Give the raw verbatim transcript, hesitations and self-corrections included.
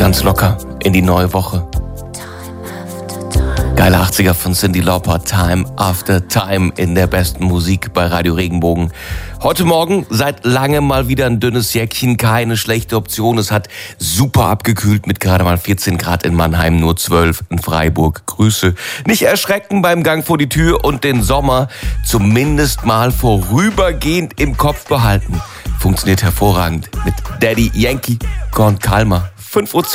Ganz locker in die neue Woche. Geile achtziger von Cyndi Lauper, Time After Time in der besten Musik bei Radio Regenbogen. Heute Morgen seit langem mal wieder ein dünnes Jäckchen, keine schlechte Option. Es hat super abgekühlt mit gerade mal vierzehn Grad in Mannheim, nur zwölf in Freiburg. Grüße. Nicht erschrecken beim Gang vor die Tür und den Sommer zumindest mal vorübergehend im Kopf behalten. Funktioniert hervorragend mit Daddy Yankee, Korn Kalmer. fünf Uhr